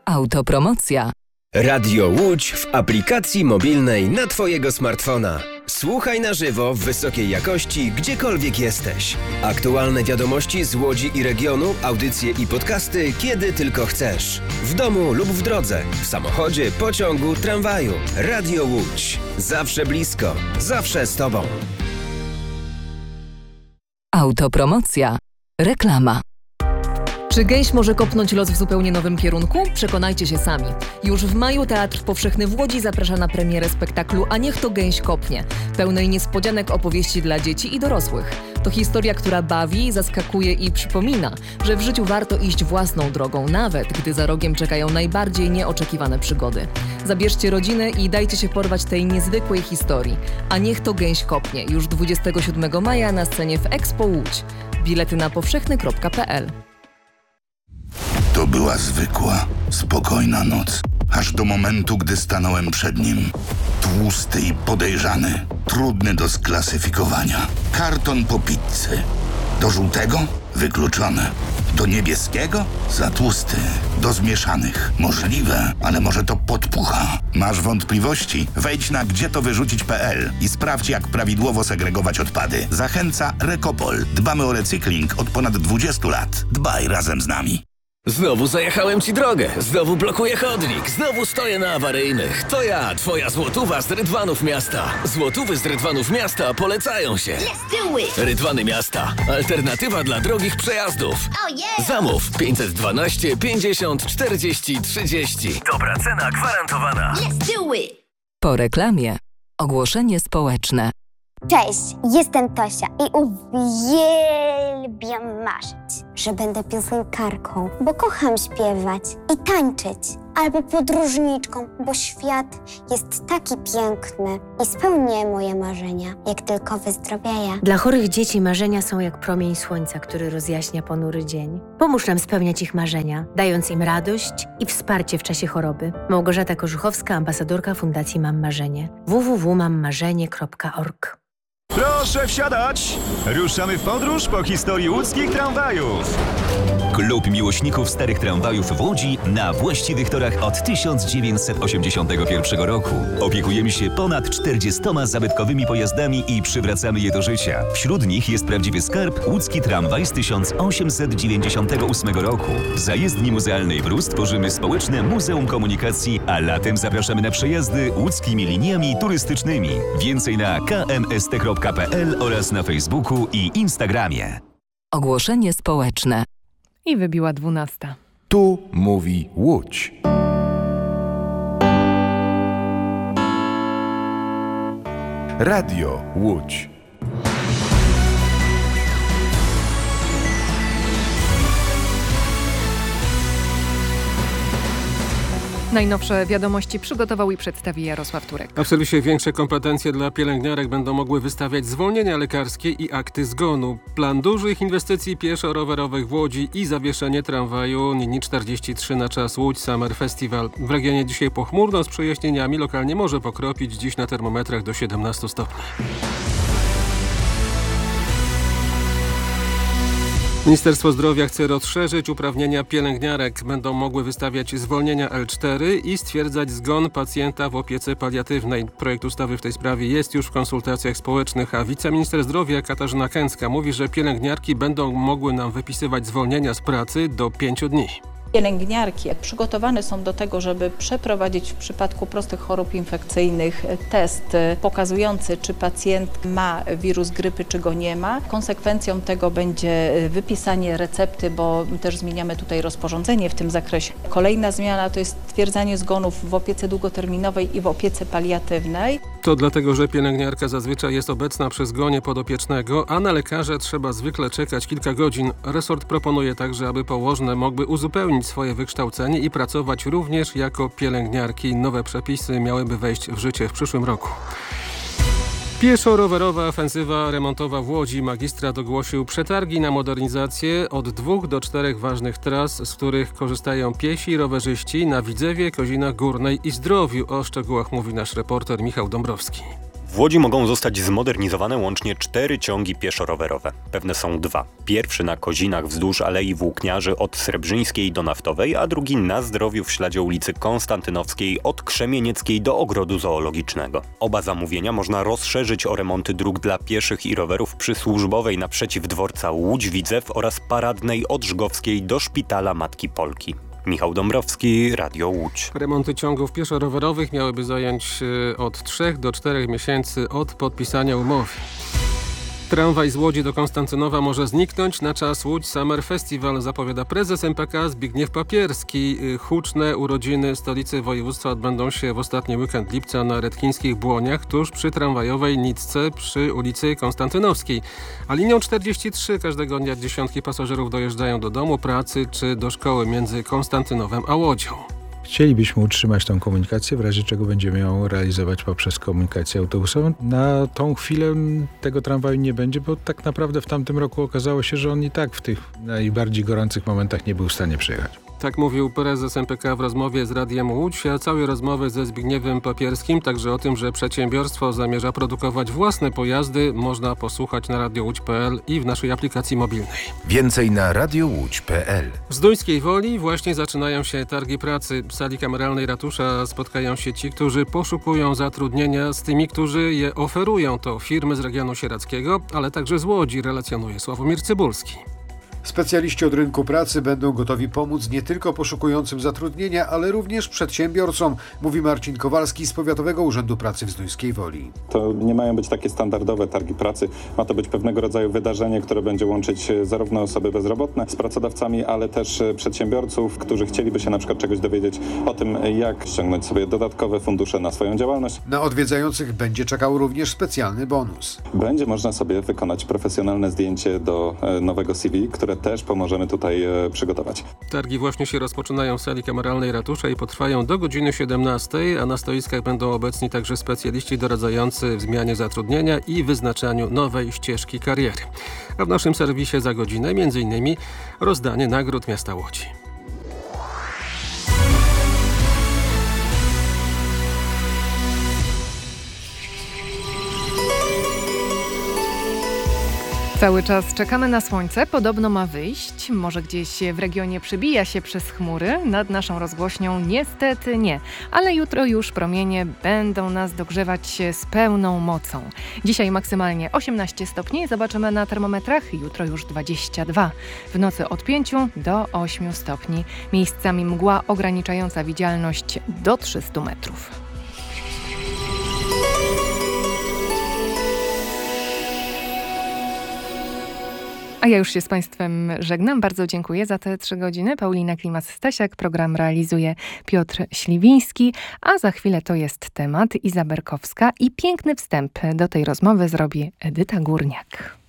Autopromocja. Radio Łódź w aplikacji mobilnej na Twojego smartfona. Słuchaj na żywo w wysokiej jakości, gdziekolwiek jesteś. Aktualne wiadomości z Łodzi i regionu, audycje i podcasty, kiedy tylko chcesz. W domu lub w drodze, w samochodzie, pociągu, tramwaju. Radio Łódź. Zawsze blisko, zawsze z Tobą. Autopromocja. Reklama. Czy gęś może kopnąć los w zupełnie nowym kierunku? Przekonajcie się sami. Już w maju Teatr Powszechny w Łodzi zaprasza na premierę spektaklu A niech to gęś kopnie, pełnej niespodzianek opowieści dla dzieci i dorosłych. To historia, która bawi, zaskakuje i przypomina, że w życiu warto iść własną drogą, nawet gdy za rogiem czekają najbardziej nieoczekiwane przygody. Zabierzcie rodzinę i dajcie się porwać tej niezwykłej historii. A niech to gęś kopnie, już 27 maja na scenie w Expo Łódź. Bilety na powszechny.pl. To była zwykła, spokojna noc. Aż do momentu, gdy stanąłem przed nim. Tłusty i podejrzany. Trudny do sklasyfikowania. Karton po pizzy. Do żółtego? Wykluczone. Do niebieskiego? Za tłusty. Do zmieszanych? Możliwe, ale może to podpucha. Masz wątpliwości? Wejdź na gdzietowyrzucić.pl i sprawdź, jak prawidłowo segregować odpady. Zachęca Recopol. Dbamy o recykling od ponad 20 lat. Dbaj razem z nami. Znowu zajechałem Ci drogę, znowu blokuję chodnik, znowu stoję na awaryjnych. To ja, Twoja złotówa z Rydwanów Miasta. Złotówy z Rydwanów Miasta polecają się. Rydwany Miasta. Alternatywa dla drogich przejazdów. Zamów 512 50 40 30. Dobra cena gwarantowana. Po reklamie. Ogłoszenie społeczne. Cześć, jestem Tosia i uwielbiam marzyć, że będę piosenkarką, bo kocham śpiewać i tańczyć, albo podróżniczką, bo świat jest taki piękny i spełnię moje marzenia, jak tylko wyzdrowieję. Dla chorych dzieci marzenia są jak promień słońca, który rozjaśnia ponury dzień. Pomóż nam spełniać ich marzenia, dając im radość i wsparcie w czasie choroby. Małgorzata Korzuchowska, ambasadorka Fundacji Mam Marzenie. www.mammarzenie.org. Proszę wsiadać! Ruszamy w podróż po historii łódzkich tramwajów. Klub miłośników starych tramwajów w Łodzi na właściwych torach od 1981 roku. Opiekujemy się ponad 40 zabytkowymi pojazdami i przywracamy je do życia. Wśród nich jest prawdziwy skarb łódzki tramwaj z 1898 roku. Za jezdni muzealnej w Rus tworzymy społeczne Muzeum Komunikacji, a latem zapraszamy na przejazdy łódzkimi liniami turystycznymi. Więcej na kmst.pl oraz na Facebooku i Instagramie. Ogłoszenie społeczne. I wybiła 12. Tu mówi Łódź. Radio Łódź. Najnowsze wiadomości przygotował i przedstawi Jarosław Turek. A w serwisie większe kompetencje dla pielęgniarek będą mogły wystawiać zwolnienia lekarskie i akty zgonu. Plan dużych inwestycji pieszo-rowerowych w Łodzi i zawieszenie tramwaju linii 43 na czas Łódź Summer Festival. W regionie dzisiaj pochmurno z przejaśnieniami, lokalnie może pokropić, dziś na termometrach do 17 stopni. Ministerstwo Zdrowia chce rozszerzyć uprawnienia pielęgniarek. Będą mogły wystawiać zwolnienia L4 i stwierdzać zgon pacjenta w opiece paliatywnej. Projekt ustawy w tej sprawie jest już w konsultacjach społecznych, a wiceminister zdrowia Katarzyna Kęcka mówi, że pielęgniarki będą mogły nam wypisywać zwolnienia z pracy do 5 dni. Pielęgniarki przygotowane są do tego, żeby przeprowadzić w przypadku prostych chorób infekcyjnych test pokazujący, czy pacjent ma wirus grypy, czy go nie ma. Konsekwencją tego będzie wypisanie recepty, bo też zmieniamy tutaj rozporządzenie w tym zakresie. Kolejna zmiana to jest stwierdzanie zgonów w opiece długoterminowej i w opiece paliatywnej. To dlatego, że pielęgniarka zazwyczaj jest obecna przy zgonie podopiecznego, a na lekarza trzeba zwykle czekać kilka godzin. Resort proponuje także, aby położne mogły uzupełnić swoje wykształcenie i pracować również jako pielęgniarki. Nowe przepisy miałyby wejść w życie w przyszłym roku. Pieszo-rowerowa ofensywa remontowa w Łodzi. Magistrat ogłosił przetargi na modernizację od 2 do 4 ważnych tras, z których korzystają piesi i rowerzyści na Widzewie, Kozinach Górnej i Zdrowiu. O szczegółach mówi nasz reporter Michał Dąbrowski. W Łodzi mogą zostać zmodernizowane łącznie 4 ciągi pieszo-rowerowe. Pewne są 2. Pierwszy na Kozinach wzdłuż Alei Włókniarzy od Srebrzyńskiej do Naftowej, a drugi na Zdrowiu w śladzie ulicy Konstantynowskiej od Krzemienieckiej do Ogrodu Zoologicznego. Oba zamówienia można rozszerzyć o remonty dróg dla pieszych i rowerów przy Służbowej naprzeciw dworca Łódź-Widzew oraz Paradnej od Żgowskiej do Szpitala Matki Polki. Michał Dąbrowski, Radio Łódź. Remonty ciągów pieszo-rowerowych miałyby zająć od 3 do 4 miesięcy od podpisania umowy. Tramwaj z Łodzi do Konstancynowa może zniknąć na czas Łódź Summer Festival, zapowiada prezes MPK Zbigniew Papierski. Huczne urodziny stolicy województwa odbędą się w ostatni weekend lipca na Redkińskich Błoniach, tuż przy tramwajowej nitce przy ulicy Konstantynowskiej. A linią 43 każdego dnia dziesiątki pasażerów dojeżdżają do domu, pracy czy do szkoły między Konstantynowem a Łodzią. Chcielibyśmy utrzymać tą komunikację, w razie czego będziemy ją realizować poprzez komunikację autobusową. Na tą chwilę tego tramwaju nie będzie, bo tak naprawdę w tamtym roku okazało się, że on i tak w tych najbardziej gorących momentach nie był w stanie przyjechać. Tak mówił prezes MPK w rozmowie z Radiem Łódź, a całej rozmowy ze Zbigniewem Papierskim, także o tym, że przedsiębiorstwo zamierza produkować własne pojazdy, można posłuchać na radiołódź.pl i w naszej aplikacji mobilnej. Więcej na radiołódź.pl. W Zduńskiej Woli właśnie zaczynają się targi pracy. W sali kameralnej ratusza spotkają się ci, którzy poszukują zatrudnienia z tymi, którzy je oferują. To firmy z regionu sieradzkiego, ale także z Łodzi, relacjonuje Sławomir Cybulski. Specjaliści od rynku pracy będą gotowi pomóc nie tylko poszukującym zatrudnienia, ale również przedsiębiorcom, mówi Marcin Kowalski z Powiatowego Urzędu Pracy w Zduńskiej Woli. To nie mają być takie standardowe targi pracy, ma to być pewnego rodzaju wydarzenie, które będzie łączyć zarówno osoby bezrobotne z pracodawcami, ale też przedsiębiorców, którzy chcieliby się na przykład czegoś dowiedzieć o tym, jak ściągnąć sobie dodatkowe fundusze na swoją działalność. Na odwiedzających będzie czekał również specjalny bonus. Będzie można sobie wykonać profesjonalne zdjęcie do nowego CV, które też pomożemy tutaj przygotować. Targi właśnie się rozpoczynają w sali kameralnej ratusza i potrwają do godziny 17, a na stoiskach będą obecni także specjaliści doradzający w zmianie zatrudnienia i wyznaczaniu nowej ścieżki kariery. A w naszym serwisie za godzinę m.in. rozdanie nagród miasta Łodzi. Cały czas czekamy na słońce, podobno ma wyjść, może gdzieś w regionie przebija się przez chmury, nad naszą rozgłośnią niestety nie, ale jutro już promienie będą nas dogrzewać z pełną mocą. Dzisiaj maksymalnie 18 stopni, zobaczymy na termometrach, jutro już 22, w nocy od 5 do 8 stopni, miejscami mgła ograniczająca widzialność do 300 metrów. A ja już się z Państwem żegnam. Bardzo dziękuję za te 3 godziny. Paulina Klimas-Stasiak, program realizuje Piotr Śliwiński, a za chwilę to jest temat Iza Berkowska i piękny wstęp do tej rozmowy zrobi Edyta Górniak.